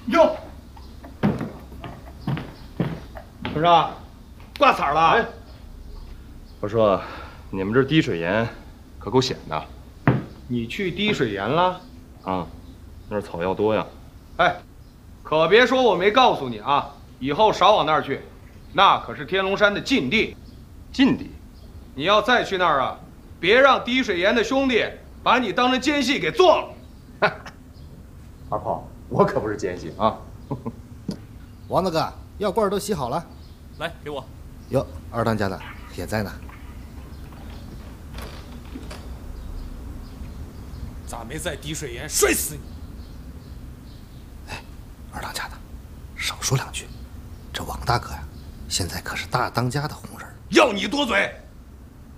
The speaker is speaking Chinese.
哟，村长，挂彩了！哎， 我说，你们这滴水岩可够险的。 你去滴水岩了？ 啊，那儿草药多呀。 哎，可别说我没告诉你啊！以后少往那儿去，那可是天龙山的禁地。 禁地？ 你要再去那儿啊，别让滴水岩的兄弟把你当成奸细给做了。 二炮，我可不是奸细啊！ 王大哥，药罐都洗好了， 来给我。 哟，二当家的也在呢。 咋没在滴水岩摔死你？ 哎，二当家的，少说两句。这王大哥呀，现在可是大当家的红人。 要你多嘴！